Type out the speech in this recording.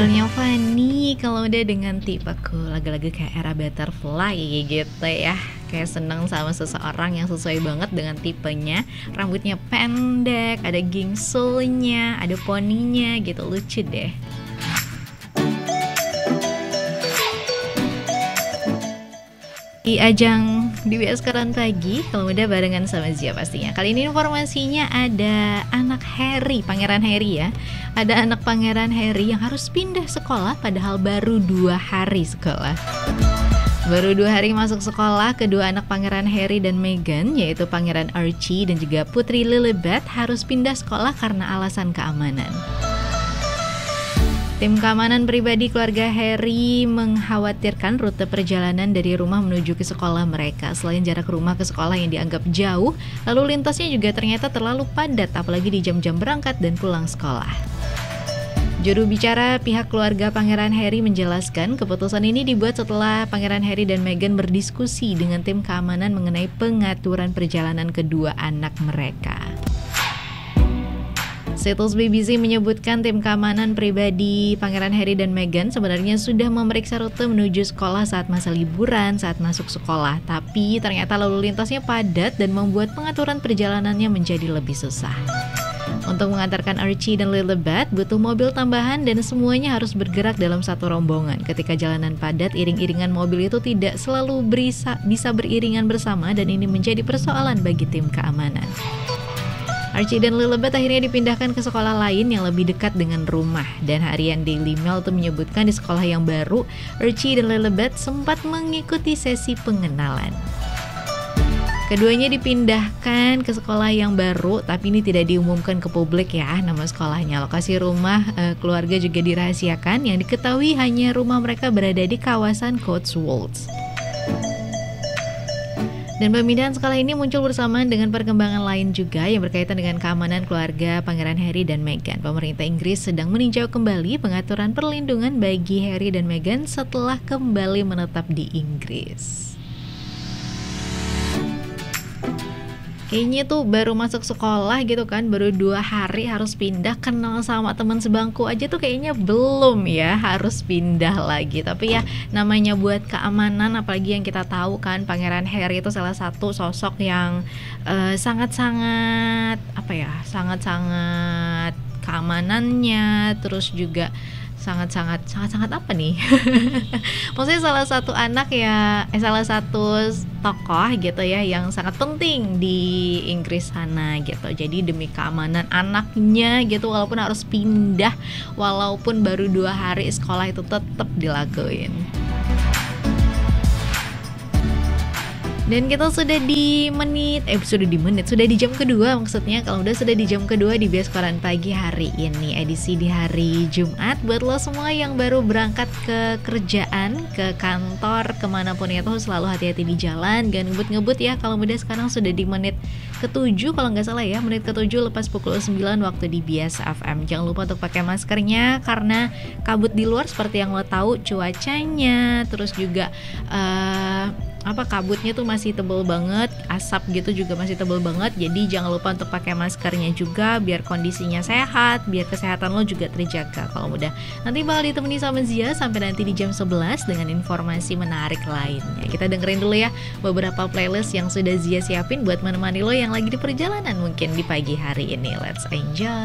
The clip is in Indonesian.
ngobrolnya Fani kalau udah dengan tipeku lagu-lagu kayak Era Butterfly gitu ya. Kayak seneng sama seseorang yang sesuai banget dengan tipenya. Rambutnya pendek, ada gingsulnya, ada poninya gitu, lucu deh. Di ajang DBS Koran Pagi, kalau udah barengan sama Zia pastinya. Kali ini informasinya ada anak Harry, Pangeran Harry ya. Ada anak Pangeran Harry yang harus pindah sekolah padahal baru 2 hari sekolah. Baru 2 hari masuk sekolah, kedua anak Pangeran Harry dan Meghan, yaitu Pangeran Archie dan juga Putri Lilibet, harus pindah sekolah karena alasan keamanan. Tim keamanan pribadi keluarga Harry mengkhawatirkan rute perjalanan dari rumah menuju ke sekolah mereka. Selain jarak rumah ke sekolah yang dianggap jauh, lalu lintasnya juga ternyata terlalu padat, apalagi di jam-jam berangkat dan pulang sekolah. Juru bicara pihak keluarga Pangeran Harry menjelaskan keputusan ini dibuat setelah Pangeran Harry dan Meghan berdiskusi dengan tim keamanan mengenai pengaturan perjalanan kedua anak mereka. Situs BBC menyebutkan tim keamanan pribadi Pangeran Harry dan Meghan sebenarnya sudah memeriksa rute menuju sekolah saat masa liburan saat masuk sekolah. Tapi ternyata lalu lintasnya padat dan membuat pengaturan perjalanannya menjadi lebih susah. Untuk mengantarkan Archie dan Lilibet butuh mobil tambahan dan semuanya harus bergerak dalam satu rombongan. Ketika jalanan padat, iring-iringan mobil itu tidak selalu bisa beriringan bersama dan ini menjadi persoalan bagi tim keamanan. Archie dan Lilibet akhirnya dipindahkan ke sekolah lain yang lebih dekat dengan rumah. Dan harian Daily Mail itu menyebutkan di sekolah yang baru, Archie dan Lilibet sempat mengikuti sesi pengenalan. Keduanya dipindahkan ke sekolah yang baru, tapi ini tidak diumumkan ke publik ya nama sekolahnya. Lokasi rumah keluarga juga dirahasiakan, yang diketahui hanya rumah mereka berada di kawasan Cotswolds. Dan pemindahan sekolah ini muncul bersamaan dengan perkembangan lain juga yang berkaitan dengan keamanan keluarga Pangeran Harry dan Meghan. Pemerintah Inggris sedang meninjau kembali pengaturan perlindungan bagi Harry dan Meghan setelah kembali menetap di Inggris. Kayaknya tuh baru masuk sekolah gitu kan, baru 2 hari harus pindah, kenal sama teman sebangku aja tuh kayaknya belum ya, harus pindah lagi. Tapi ya namanya buat keamanan, apalagi yang kita tahu kan Pangeran Harry itu salah satu sosok yang sangat-sangat sangat-sangat keamanannya, terus juga sangat-sangat apa nih? Maksudnya salah satu anak ya, salah satu tokoh gitu ya yang sangat penting di Inggris sana gitu. Jadi demi keamanan anaknya gitu, walaupun harus pindah, walaupun baru 2 hari sekolah itu tetap dilakuin. Dan kita sudah di jam kedua maksudnya. Kalau udah sudah di jam kedua di DBS Koran Pagi hari ini, edisi di hari Jumat. Buat lo semua yang baru berangkat ke kerjaan, ke kantor, kemanapun itu selalu hati-hati di jalan, jangan ngebut-ngebut ya. Kalau udah sekarang sudah di menit ke-7 kalau nggak salah ya, menit ke-7 lepas pukul 9 waktu di DBS FM. Jangan lupa untuk pakai maskernya karena kabut di luar seperti yang lo tahu cuacanya, terus juga kabutnya tuh masih tebel banget, asap gitu juga masih tebel banget. Jadi jangan lupa untuk pakai maskernya juga biar kondisinya sehat, biar kesehatan lo juga terjaga. Kalau mudah nanti bakal ditemani sama Zia sampai nanti di jam 11 dengan informasi menarik lainnya. Kita dengerin dulu ya beberapa playlist yang sudah Zia siapin buat menemani lo yang lagi di perjalanan mungkin di pagi hari ini. Let's enjoy.